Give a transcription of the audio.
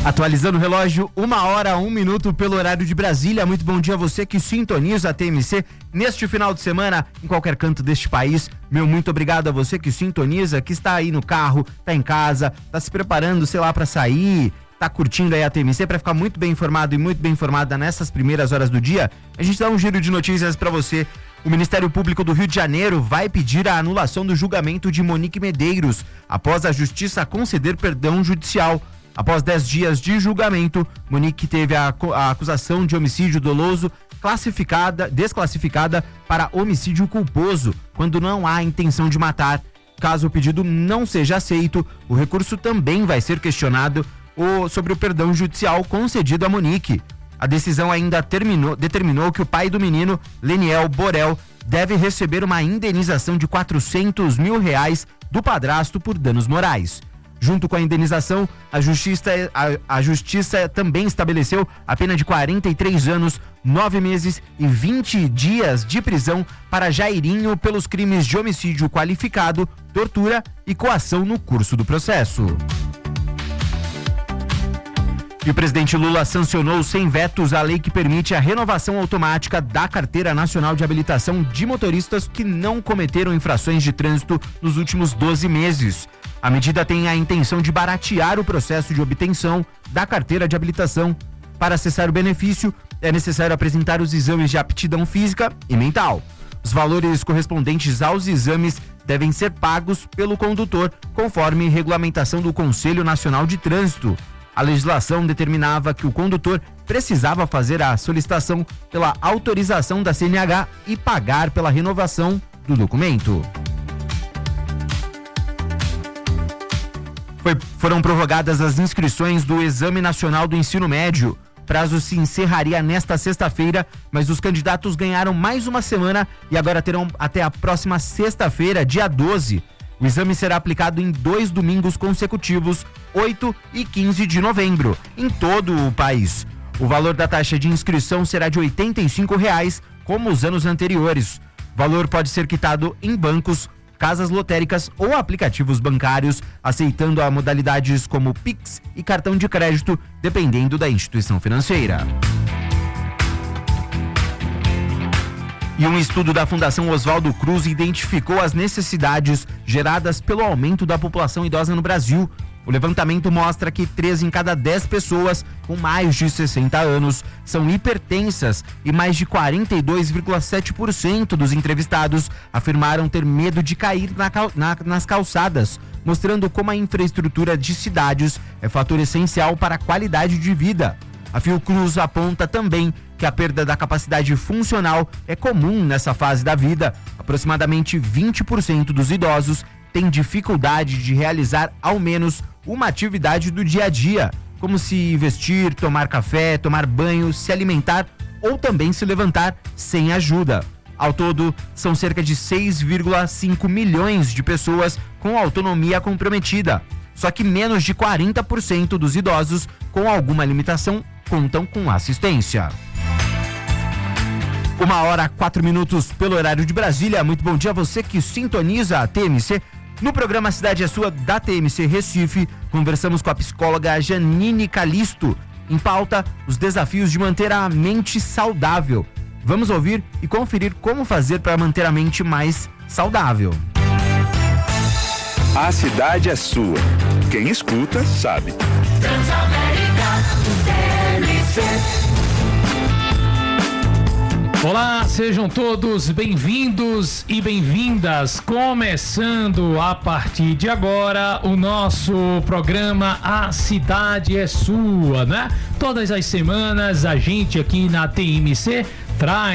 Atualizando o relógio, 1h01 pelo horário de Brasília. Muito bom dia a você que sintoniza a TMC neste final de semana, em qualquer canto deste país. Meu muito obrigado a você que sintoniza, que está aí no carro, está em casa, está se preparando, sei lá, para sair, está curtindo aí a TMC para ficar muito bem informado e muito bem informada nessas primeiras horas do dia. A gente dá um giro de notícias para você. O Ministério Público do Rio de Janeiro vai pedir a anulação do julgamento de Monique Medeiros, após a Justiça conceder perdão judicial. Após 10 dias de julgamento, Monique teve a acusação de homicídio doloso desclassificada para homicídio culposo, quando não há intenção de matar. Caso o pedido não seja aceito, o recurso também vai ser questionado sobre o perdão judicial concedido a Monique. A decisão ainda determinou que o pai do menino, Leniel Borel, deve receber uma indenização de R$400 mil do padrasto por danos morais. Junto com a indenização, a Justiça também estabeleceu a pena de 43 anos, 9 meses e 20 dias de prisão para Jairinho pelos crimes de homicídio qualificado, tortura e coação no curso do processo. E o presidente Lula sancionou sem vetos a lei que permite a renovação automática da Carteira Nacional de Habilitação de motoristas que não cometeram infrações de trânsito nos últimos 12 meses. A medida tem a intenção de baratear o processo de obtenção da carteira de habilitação. Para acessar o benefício, é necessário apresentar os exames de aptidão física e mental. Os valores correspondentes aos exames devem ser pagos pelo condutor, conforme regulamentação do Conselho Nacional de Trânsito. A legislação determinava que o condutor precisava fazer a solicitação pela autorização da CNH e pagar pela renovação do documento. Foram prorrogadas as inscrições do Exame Nacional do Ensino Médio. O prazo se encerraria nesta sexta-feira, mas os candidatos ganharam mais uma semana e agora terão até a próxima sexta-feira, dia 12. O exame será aplicado em 2 domingos consecutivos, 8 e 15 de novembro, em todo o país. O valor da taxa de inscrição será de R$ 85,00, como os anos anteriores. O valor pode ser quitado em bancos, casas lotéricas ou aplicativos bancários, aceitando a modalidades como Pix e cartão de crédito, dependendo da instituição financeira. E um estudo da Fundação Oswaldo Cruz identificou as necessidades geradas pelo aumento da população idosa no Brasil. O levantamento mostra que 3 em cada 10 pessoas com mais de 60 anos são hipertensas e mais de 42,7% dos entrevistados afirmaram ter medo de cair nas calçadas, mostrando como a infraestrutura de cidades é fator essencial para a qualidade de vida. A Fiocruz aponta também que a perda da capacidade funcional é comum nessa fase da vida. Aproximadamente 20% dos idosos têm dificuldade de realizar ao menos uma atividade do dia a dia, como se vestir, tomar café, tomar banho, se alimentar ou também se levantar sem ajuda. Ao todo, são cerca de 6,5 milhões de pessoas com autonomia comprometida. Só que menos de 40% dos idosos com alguma limitação contam com assistência. 1h04 pelo horário de Brasília. Muito bom dia a você que sintoniza a TMC. No programa Cidade é Sua, da TMC Recife, conversamos com a psicóloga Janine Calisto. Em pauta, os desafios de manter a mente saudável. Vamos ouvir e conferir como fazer para manter a mente mais saudável. A cidade é sua. Quem escuta, sabe. Olá, sejam todos bem-vindos e bem-vindas. Começando a partir de agora o nosso programa A Cidade é Sua, né? Todas as semanas a gente aqui na TMC traz